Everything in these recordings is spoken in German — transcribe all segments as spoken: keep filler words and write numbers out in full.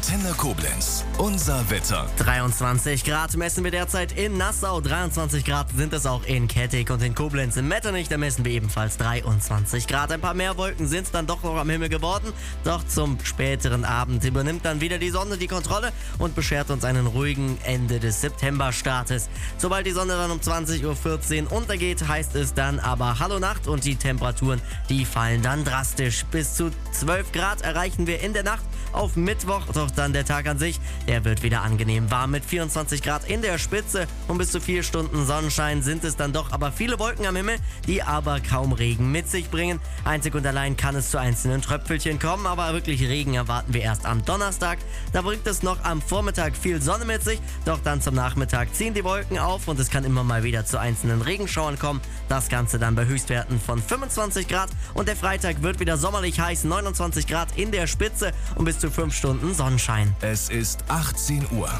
Antenne Koblenz. Unser Wetter. dreiundzwanzig Grad messen wir derzeit in Nassau. dreiundzwanzig Grad sind es auch in Kettig und in Koblenz. In Metternich, da messen wir ebenfalls dreiundzwanzig Grad. Ein paar mehr Wolken sind es dann doch noch am Himmel geworden. Doch zum späteren Abend übernimmt dann wieder die Sonne die Kontrolle und beschert uns einen ruhigen Ende des Septemberstartes. Sobald die Sonne dann um zwanzig Uhr vierzehn untergeht, heißt es dann aber Hallo Nacht und die Temperaturen, die fallen dann drastisch. Bis zu zwölf Grad erreichen wir in der Nacht auf Mittwoch, doch dann der Tag an sich, der wird wieder angenehm warm mit vierundzwanzig Grad in der Spitze und bis zu vier Stunden Sonnenschein sind es dann doch aber viele Wolken am Himmel, die aber kaum Regen mit sich bringen. Einzig und allein kann es zu einzelnen Tröpfelchen kommen, aber wirklich Regen erwarten wir erst am Donnerstag. Da bringt es noch am Vormittag viel Sonne mit sich, doch dann zum Nachmittag ziehen die Wolken auf und es kann immer mal wieder zu einzelnen Regenschauern kommen. Das Ganze dann bei Höchstwerten von fünfundzwanzig Grad und der Freitag wird wieder sommerlich heiß, neunundzwanzig Grad in der Spitze und bis zu fünf Stunden Sonnenschein. Es ist achtzehn Uhr.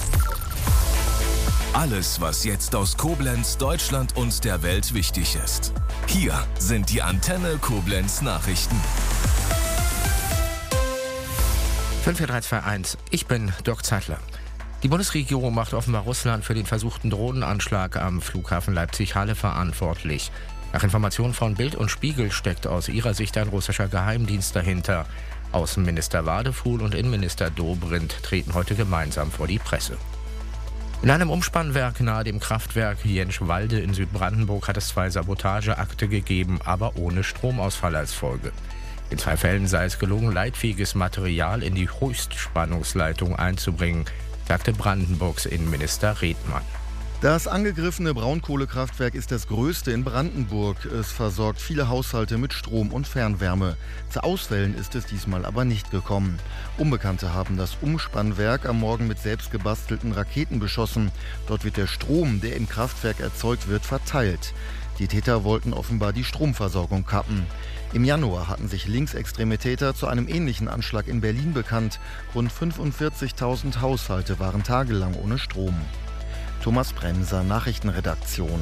Alles, was jetzt aus Koblenz, Deutschland und der Welt wichtig ist. Hier sind die Antenne Koblenz Nachrichten. fünf vier drei zwei eins, ich bin Dirk Zeitler. Die Bundesregierung macht offenbar Russland für den versuchten Drohnenanschlag am Flughafen Leipzig-Halle verantwortlich. Nach Informationen von Bild und Spiegel steckt aus ihrer Sicht ein russischer Geheimdienst dahinter. Außenminister Wadefuhl und Innenminister Dobrindt treten heute gemeinsam vor die Presse. In einem Umspannwerk nahe dem Kraftwerk Jenschwalde in Südbrandenburg hat es zwei Sabotageakte gegeben, aber ohne Stromausfall als Folge. In zwei Fällen sei es gelungen, leitfähiges Material in die Höchstspannungsleitung einzubringen, sagte Brandenburgs Innenminister Redmann. Das angegriffene Braunkohlekraftwerk ist das größte in Brandenburg. Es versorgt viele Haushalte mit Strom und Fernwärme. Zu Ausfällen ist es diesmal aber nicht gekommen. Unbekannte haben das Umspannwerk am Morgen mit selbstgebastelten Raketen beschossen. Dort wird der Strom, der im Kraftwerk erzeugt wird, verteilt. Die Täter wollten offenbar die Stromversorgung kappen. Im Januar hatten sich linksextreme Täter zu einem ähnlichen Anschlag in Berlin bekannt. Rund fünfundvierzigtausend Haushalte waren tagelang ohne Strom. Thomas Bremser, Nachrichtenredaktion.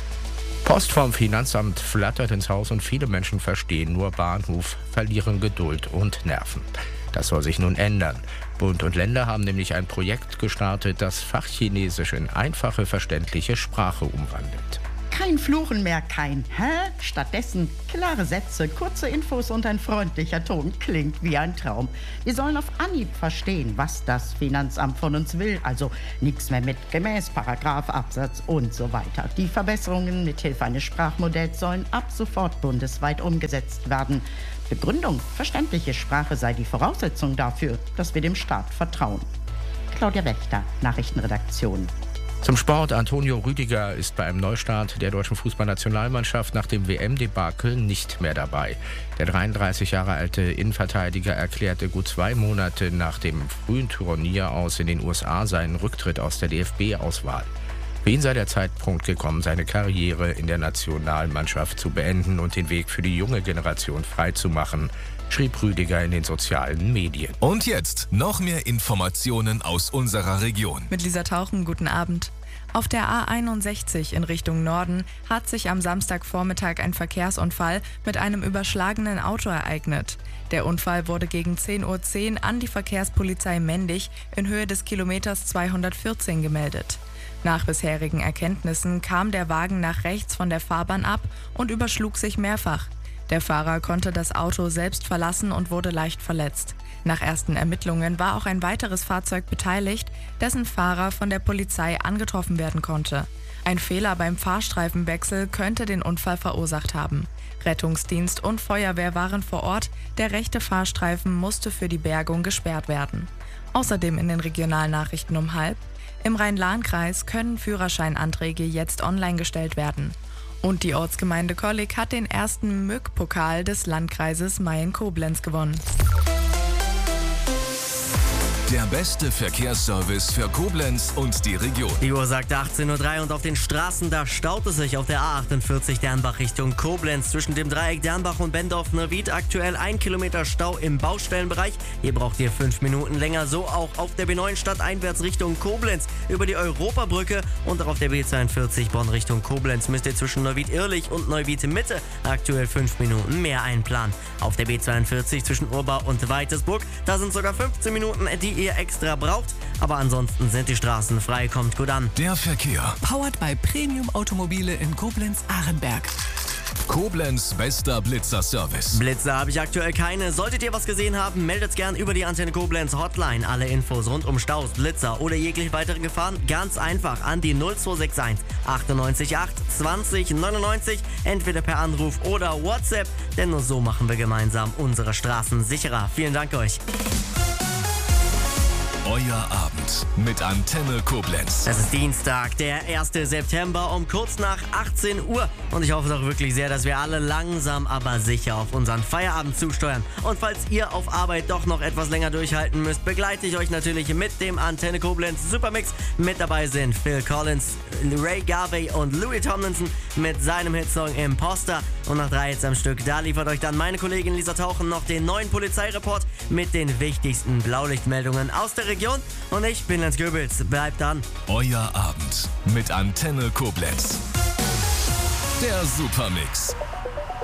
Post vom Finanzamt flattert ins Haus und viele Menschen verstehen nur Bahnhof, verlieren Geduld und Nerven. Das soll sich nun ändern. Bund und Länder haben nämlich ein Projekt gestartet, das Fachchinesisch in einfache, verständliche Sprache umwandelt. Kein Fluchen mehr, kein Hä? Stattdessen klare Sätze, kurze Infos und ein freundlicher Ton. Klingt wie ein Traum. Wir sollen auf Anhieb verstehen, was das Finanzamt von uns will. Also nichts mehr mit gemäß, Paragraph, Absatz und so weiter. Die Verbesserungen mithilfe eines Sprachmodells sollen ab sofort bundesweit umgesetzt werden. Begründung, verständliche Sprache sei die Voraussetzung dafür, dass wir dem Staat vertrauen. Claudia Wächter, Nachrichtenredaktion. Zum Sport. Antonio Rüdiger ist bei einem Neustart der deutschen Fußballnationalmannschaft nach dem W M-Debakel nicht mehr dabei. Der dreiunddreißig Jahre alte Innenverteidiger erklärte gut zwei Monate nach dem frühen Turnier aus in den U S A seinen Rücktritt aus der D F B-Auswahl. Für ihn sei der Zeitpunkt gekommen, seine Karriere in der Nationalmannschaft zu beenden und den Weg für die junge Generation freizumachen, schrieb Rüdiger in den sozialen Medien. Und jetzt noch mehr Informationen aus unserer Region. Mit Lisa Tauchen, guten Abend. Auf der A einundsechzig in Richtung Norden hat sich am Samstagvormittag ein Verkehrsunfall mit einem überschlagenen Auto ereignet. Der Unfall wurde gegen zehn Uhr zehn an die Verkehrspolizei Mendig in Höhe des Kilometers zweihundertvierzehn gemeldet. Nach bisherigen Erkenntnissen kam der Wagen nach rechts von der Fahrbahn ab und überschlug sich mehrfach. Der Fahrer konnte das Auto selbst verlassen und wurde leicht verletzt. Nach ersten Ermittlungen war auch ein weiteres Fahrzeug beteiligt, dessen Fahrer von der Polizei angetroffen werden konnte. Ein Fehler beim Fahrstreifenwechsel könnte den Unfall verursacht haben. Rettungsdienst und Feuerwehr waren vor Ort, der rechte Fahrstreifen musste für die Bergung gesperrt werden. Außerdem in den Regionalnachrichten um halb: Im Rhein-Lahn-Kreis können Führerscheinanträge jetzt online gestellt werden. Und die Ortsgemeinde Kollig hat den ersten Mück-Pokal des Landkreises Mayen-Koblenz gewonnen. Der beste Verkehrsservice für Koblenz und die Region. Die Uhr sagt achtzehn Uhr drei und auf den Straßen, da staut es sich auf der A achtundvierzig Dernbach Richtung Koblenz. Zwischen dem Dreieck Dernbach und Bendorf-Neuwied aktuell ein Kilometer Stau im Baustellenbereich. Hier braucht ihr fünf Minuten länger. So auch auf der B neun stadteinwärts Richtung Koblenz über die Europabrücke und auch auf der B zweiundvierzig Bonn Richtung Koblenz müsst ihr zwischen Neuwied-Irlich und Neuwied-Mitte aktuell fünf Minuten mehr einplanen. Auf der B zweiundvierzig zwischen Urbau und Weitesburg, da sind sogar fünfzehn Minuten, die ihr ihr extra braucht. Aber ansonsten sind die Straßen frei, kommt gut an. Der Verkehr. Powered by Premium Automobile in Koblenz-Arenberg. Koblenz bester Blitzer-Service. Blitzer habe ich aktuell keine. Solltet ihr was gesehen haben, meldet gern über die Antenne Koblenz Hotline. Alle Infos rund um Staus, Blitzer oder jegliche weitere Gefahren ganz einfach an die null zwei sechs eins achtundneunzig acht zwanzig neunundneunzig. Entweder per Anruf oder WhatsApp, denn nur so machen wir gemeinsam unsere Straßen sicherer. Vielen Dank euch. Euer Abend mit Antenne Koblenz. Es ist Dienstag, der erste September um kurz nach achtzehn Uhr. Und ich hoffe doch wirklich sehr, dass wir alle langsam, aber sicher auf unseren Feierabend zusteuern. Und falls ihr auf Arbeit doch noch etwas länger durchhalten müsst, begleite ich euch natürlich mit dem Antenne Koblenz Supermix. Mit dabei sind Phil Collins, Ray Garvey und Louis Tomlinson mit seinem Hitsong Imposter. Und nach drei Hits am Stück, da liefert euch dann meine Kollegin Lisa Tauchen noch den neuen Polizeireport mit den wichtigsten Blaulichtmeldungen aus der Region. Und ich bin Lenz Goebels. Bleibt dran. Euer Abend mit Antenne Koblenz. Der Supermix.